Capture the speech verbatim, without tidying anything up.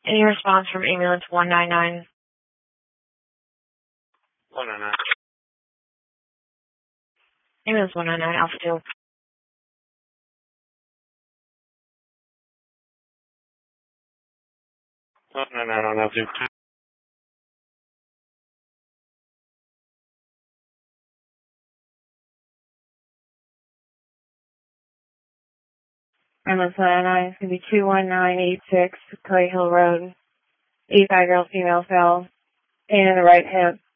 Any response from ambulance one nine nine? one nine nine. Ambulance one nine nine, Alpha two. one nine nine on Alpha two. Ambulance one nine nine, it's going to be two one nine eight six Clay Hill Road. eighty-five year old female fell in the right hip.